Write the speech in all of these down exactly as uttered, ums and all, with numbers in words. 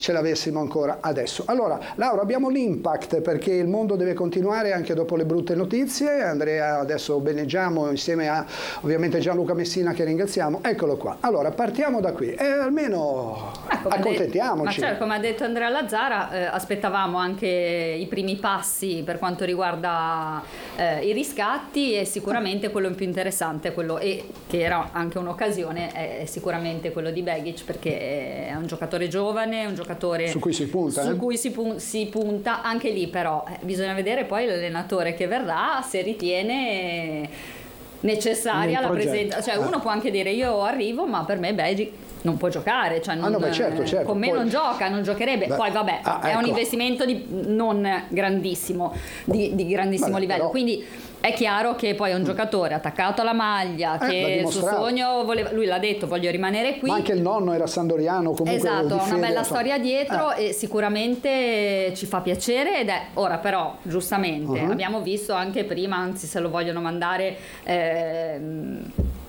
ce l'avessimo ancora adesso. Allora, Laura, abbiamo l'Impact perché il mondo deve continuare anche dopo le brutte notizie. Andrea, adesso beneggiamo insieme a ovviamente Gianluca Messina che ringraziamo. Eccolo qua. Allora, partiamo da qui e almeno ecco, accontentiamoci. Ma certo, come ha detto Andrea Lazzara, eh, aspettavamo anche i primi passi per quanto riguarda eh, i riscatti e sicuramente quello più interessante, quello e che era anche un'occasione, è sicuramente quello di Begic perché è un giocatore giovane, un giocatore su cui si punta, su eh? cui si, pun- si punta anche lì, però eh, bisogna vedere poi l'allenatore che verrà se ritiene necessaria la presenza, cioè uno può anche dire io arrivo ma per me Begic non può giocare, cioè non, ah, no, beh, certo, certo. con me poi... non gioca, non giocherebbe, beh, poi vabbè ah, è ecco. un investimento di non grandissimo, di, di grandissimo Vabbè, livello, però... quindi è chiaro che poi è un giocatore attaccato alla maglia, eh, che il suo sogno voleva, lui l'ha detto, voglio rimanere qui. Ma anche il nonno era sandoriano, comunque. Esatto, ha una bella insomma. storia dietro eh. e sicuramente ci fa piacere ed è ora però giustamente uh-huh. abbiamo visto anche prima, anzi se lo vogliono mandare ehm,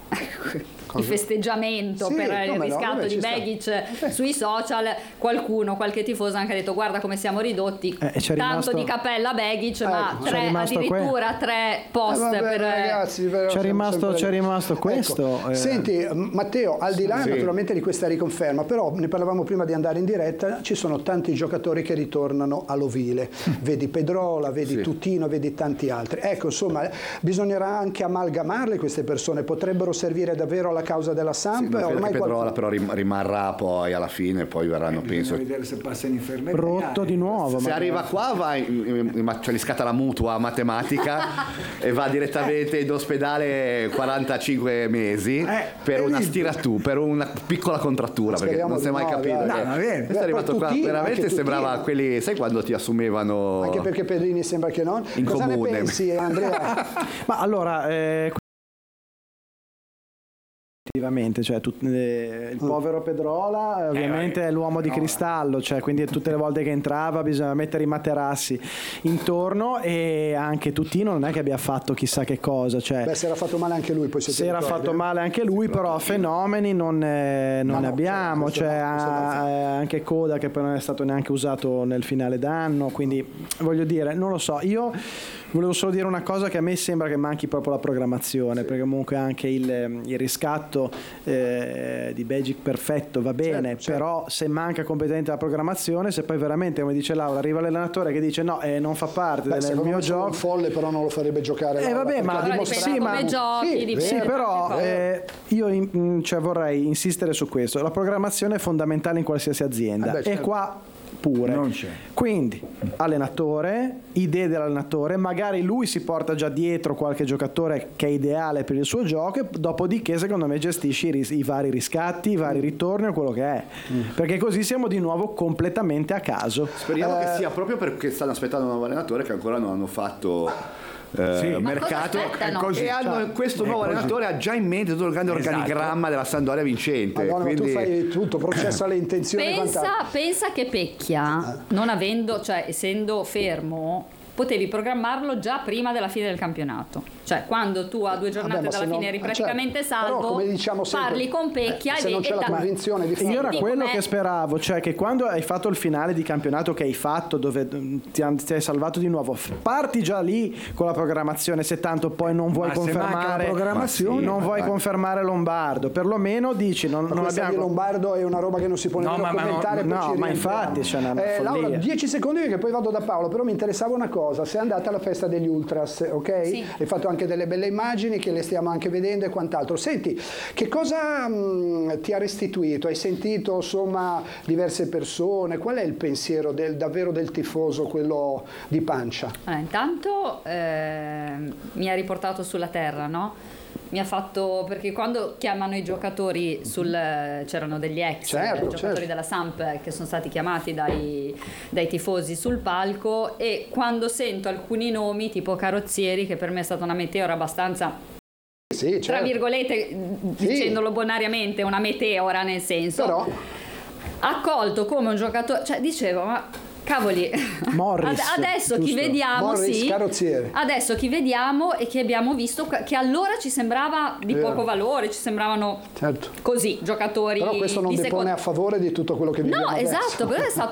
il festeggiamento sì, per il riscatto no, di Begic eh. sui social, qualcuno, qualche tifoso anche ha detto guarda come siamo ridotti, eh, tanto rimasto... di cappella a Begic eh, ma ecco, tre, addirittura que... tre post eh, vabbè, per ragazzi, però c'è rimasto, c'è rimasto questo ecco. eh. Senti Matteo, al di là sì. naturalmente di questa riconferma, però ne parlavamo prima di andare in diretta, ci sono tanti giocatori che ritornano all'ovile, vedi Pedrola, vedi sì. Tutino, vedi tanti altri, ecco insomma bisognerà anche amalgamarle queste persone, potrebbero servire davvero alla causa della Samp. Sì, ormai Pedrola qualcuno... però rimarrà poi alla fine, poi verranno eh, penso vedere se passa in infermeria rotto di nuovo, se arriva qua va in, in, cioè gli scatta la mutua matematica e va direttamente in ospedale quarantacinque mesi eh, per una stiratu, per una piccola contrattura. Speriamo perché non si è mai no, capito no, no, bene. Questo è arrivato qua Tutino, veramente sembrava Tutino. Quelli, sai quando ti assumevano anche perché Pedrini sembra che non in cosa comune. Ne pensi Andrea? Ma allora eh, effettivamente, cioè tut, eh, il povero Pedrola ovviamente eh, è l'uomo di no, cristallo, cioè quindi tutte le volte che entrava bisogna mettere i materassi intorno e anche Tutino non è che abbia fatto chissà che cosa, cioè beh si era fatto male anche lui poi si era fatto male anche lui, però fenomeni non, eh, non no, ne abbiamo, cioè, cioè ha, anche Coda che poi non è stato neanche usato nel finale d'anno, quindi voglio dire non lo so, io volevo solo dire una cosa, che a me sembra che manchi proprio la programmazione, sì. Perché comunque anche il, il riscatto eh, di Begic perfetto va bene, certo, però certo. Se manca completamente la programmazione, se poi veramente come dice Laura arriva l'allenatore che dice no, eh, non fa parte Beh, del mio gioco, un folle però non lo farebbe giocare, eh vabbè ma sì, ma come giochi, sì, sì però eh, io in, cioè, vorrei insistere su questo, la programmazione è fondamentale in qualsiasi azienda, eh beh, certo. E qua pure. Non c'è. Quindi allenatore, idee dell'allenatore, magari lui si porta già dietro qualche giocatore che è ideale per il suo gioco e dopodiché secondo me gestisci i, ris- i vari riscatti, i vari ritorni o quello che è, mm. Perché così siamo di nuovo completamente a caso. Speriamo eh, che sia proprio perché stanno aspettando un nuovo allenatore che ancora non hanno fatto Eh, sì, mercato così, e hanno cioè, questo nuovo allenatore ha già in mente tutto il grande esatto. organigramma della Sampdoria vincente. Madonna, quindi... tu fai tutto, processo alle intenzioni. Pensa, pensa che Pecchia, non avendo, cioè essendo fermo, potevi programmarlo già prima della fine del campionato, cioè quando tu a due giornate Vabbè, dalla fine non, eri praticamente certo, salvo, però, come diciamo sempre, parli con Pecchia eh, se e non c'è la convinzione di io era quello me... che speravo, cioè che quando hai fatto il finale di campionato che hai fatto dove ti, ti hai salvato di nuovo, parti già lì con la programmazione, se tanto poi non vuoi ma confermare programmazione, sì, non ma vuoi vai. confermare Lombardo, perlomeno dici non, ma non abbiamo Lombardo è una roba che non si può no, nemmeno ma, commentare, ma, poi no ci ma infatti c'è una eh, follia. Laura, dieci secondi che poi vado da Paolo, però mi interessava una cosa, sei andata alla festa degli Ultras, ok? Sì. Hai fatto anche delle belle immagini che le stiamo anche vedendo e quant'altro. Senti, che cosa mh, ti ha restituito? Hai sentito insomma diverse persone? Qual è il pensiero del, davvero del tifoso, quello di pancia? Allora, intanto eh, mi ha riportato sulla terra, no? Mi ha fatto, perché quando chiamano i giocatori sul, c'erano degli ex certo, giocatori certo. della Samp che sono stati chiamati dai, dai tifosi sul palco, e quando sento alcuni nomi tipo Carrozzieri, che per me è stata una meteora abbastanza, sì, certo. tra virgolette, sì. dicendolo bonariamente, una meteora nel senso, però accolto come un giocatore, cioè dicevo ma Cavoli, Morris, Ad- adesso chi giusto. vediamo, Morris, sì, carrozziere. adesso chi vediamo e che abbiamo visto che allora ci sembrava di Vero. poco valore, ci sembravano Certo. così giocatori Però questo non di depone seconda. a favore di tutto quello che viviamo No, adesso. esatto, però è stato